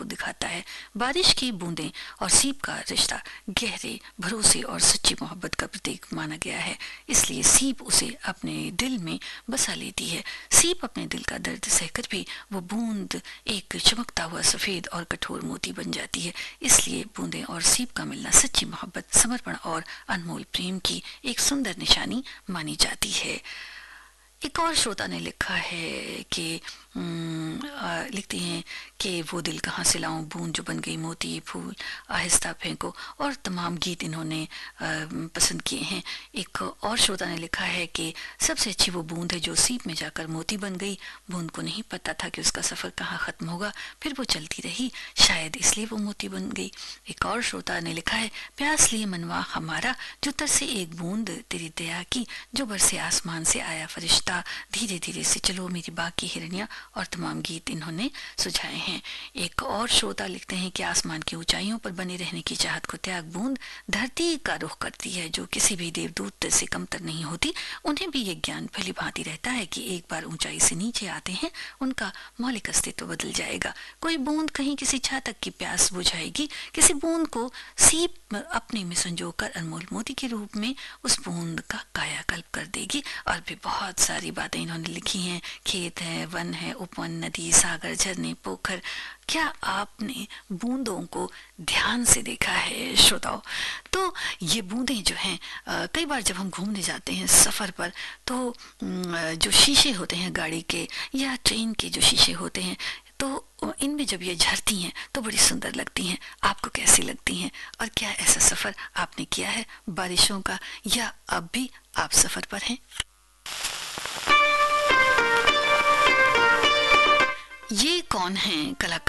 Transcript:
को दिखाता है। बारिश की बूंदें और सीप का रिश्ता गहरे भरोसे और सच्ची मोहब्बत का प्रतीक माना गया है, इसलिए सीप उसे अपने दिल में बसा लेती है। सीप अपने दिल का दर्द सहकर भी वो बूंद एक चमकता हुआ सफेद और कठोर मोती बन जाती है। इसलिए बूंदें और सीप का मिलना सच्ची मोहब्बत, समर्पण और अनमोल प्रेम की एक सुंदर निशानी मानी जाती है। एक और श्रोता ने लिखा है कि लिखती हैं कि वो दिल कहाँ से लाऊं, बूंद जो बन गई मोती, फूल आहिस्ता फेंको, और तमाम गीत इन्होंने पसंद किए हैं। एक और श्रोता ने लिखा है कि सबसे अच्छी वो बूंद है जो सीप में जाकर मोती बन गई। बूंद को नहीं पता था कि उसका सफ़र कहाँ ख़त्म होगा, फिर वो चलती रही, शायद इसलिए वो मोती बन गई। एक और श्रोता ने लिखा है, प्यास लिए मनवा हमारा, जो तरसे एक बूंद तेरी दया की, जो बरसे आसमान से आया फरिश्ता, धीरे धीरे से चलो मेरी बाकी हिरनिया, और तमाम गीत इन्होंने सुझाए हैं। एक और श्रोता लिखते हैं कि आसमान की ऊंचाइयों पर बने रहने की चाहत को त्याग बूंद धरती का रुख करती है, जो किसी भी देवदूत से कमतर नहीं होती। उन्हें भी ये ज्ञान भली भांति रहता है कि एक बार ऊंचाई से नीचे आते हैं उनका मौलिक अस्तित्व बदल जाएगा। कोई बूंद कहीं किसी छातक की प्यास बुझाएगी, किसी बूंद को सीप अपने में संजोकर अनमोल मोती के रूप में उस बूंद का कायाकल्प कर देगी। और भी बहुत सारी बातें इन्होंने लिखी हैं। खेत है, वन है, उपवन, नदी, सागर, झरने, पोखर। क्या आपने बूंदों को ध्यान से देखा है श्रोताओं? तो ये बूंदें जो हैं, कई बार जब हम घूमने जाते हैं सफ़र पर, तो जो शीशे होते हैं गाड़ी के या ट्रेन के जो शीशे होते हैं, तो इनमें जब ये झरती हैं तो बड़ी सुंदर लगती हैं। आपको कैसी लगती हैं? और क्या ऐसा सफ़र आपने किया है बारिशों का, या अब भी आप सफ़र पर हैं? ये कौन है कलाकार?